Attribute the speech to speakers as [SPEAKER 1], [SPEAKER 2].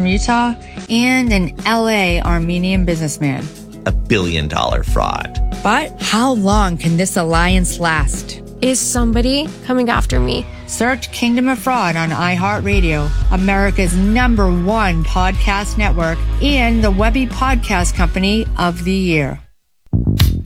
[SPEAKER 1] Utah, and an LA Armenian businessman.
[SPEAKER 2] $1 billion fraud.
[SPEAKER 1] But how long can this alliance last?
[SPEAKER 3] Is somebody coming after me?
[SPEAKER 1] Search Kingdom of Fraud on iHeartRadio, America's #1 podcast network, and the Webby Podcast Company of the Year.